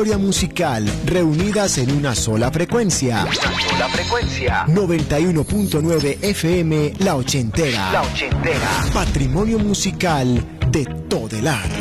historia musical reunidas en una sola frecuencia. 91.9 FM La Ochentera. Patrimonio musical de Todelar.